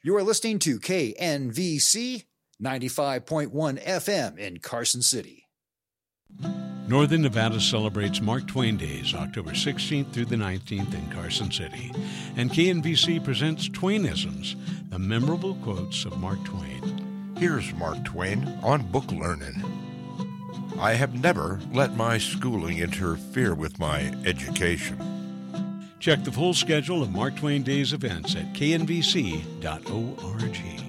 You are listening to KNVC 95.1 FM in Carson City. Northern Nevada celebrates Mark Twain Days, October 16th through the 19th in Carson City. And KNVC presents Twainisms, the memorable quotes of Mark Twain. Here's Mark Twain on book learning. I have never let my schooling interfere with my education. Check the full schedule of Mark Twain Days events at knvc.org.